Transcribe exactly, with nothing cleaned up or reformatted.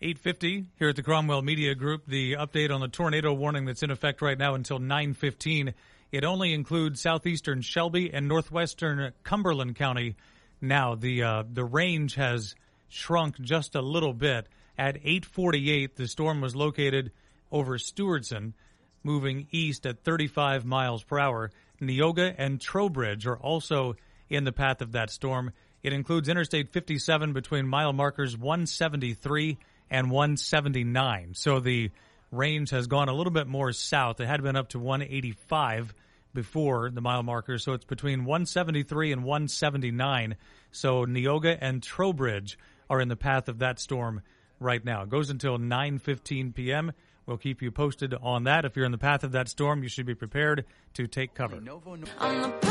eight fifty here at the Cromwell Media Group. The update on the tornado warning that's in effect right now until nine fifteen. It only includes southeastern Shelby and northwestern Cumberland County. Now, the uh, the range has shrunk just a little bit. At eight forty-eight, the storm was located over Stewartson, moving east at thirty-five miles per hour. Neoga and Trowbridge are also in the path of that storm. It includes Interstate fifty-seven between mile markers one seventy-three and one seventy-nine. So the range has gone a little bit more south. It had been up to one eighty-five before the mile markers, so it's between one seventy-three and one seventy-nine. So Neoga and Trowbridge are in the path of that storm right now. It goes until nine fifteen p.m. We'll keep you posted on that. If you're in the path of that storm, you should be prepared to take cover.